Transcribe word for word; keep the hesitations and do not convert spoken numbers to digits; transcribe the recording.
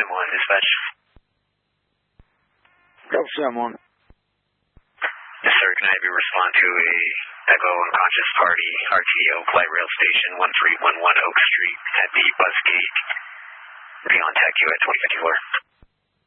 nine one, dispatch. Delta seven one. Yes, sir. Can I have you respond to a Echo unconscious party, R T O, Light Rail Station, one three one one Oak Street at the bus gate. Be contact you at twenty fifty-four.